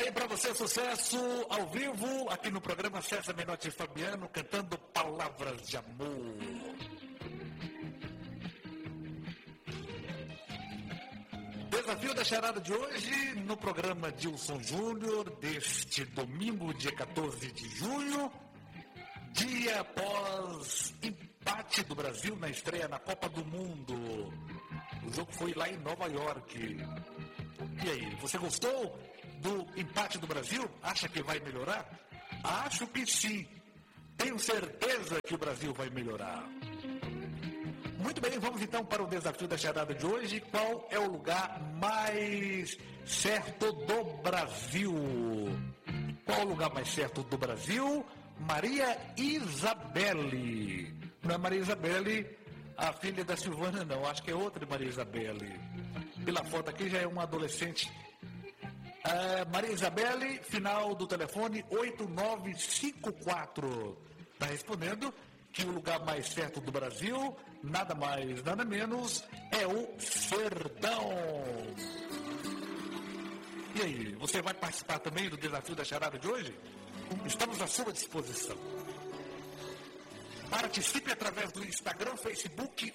aí pra você, sucesso ao vivo, aqui no programa César Menotti e Fabiano, cantando Palavras de Amor. Desafio da charada de hoje, no programa Dilson Júnior, deste domingo, dia 14 de junho, dia após empate do Brasil na estreia na Copa do Mundo. O jogo foi lá em Nova York. E aí, você gostou do empate do Brasil? Acha que vai melhorar? Acho que sim. Tenho certeza que o Brasil vai melhorar. Muito bem, vamos então para o desafio da charada de hoje. Qual é o lugar mais certo do Brasil? Qual é o lugar mais certo do Brasil? Maria Isabelle. Não é Maria Isabelle, a filha da Silvana, não. Acho que é outra Maria Isabelle. Pela foto aqui já é uma adolescente. Maria Isabelle, final do telefone 8954. Está respondendo que o lugar mais certo do Brasil, nada mais, nada menos, é o Sertão. E aí, você vai participar também do desafio da charada de hoje? Estamos à sua disposição. Participe através do Instagram, Facebook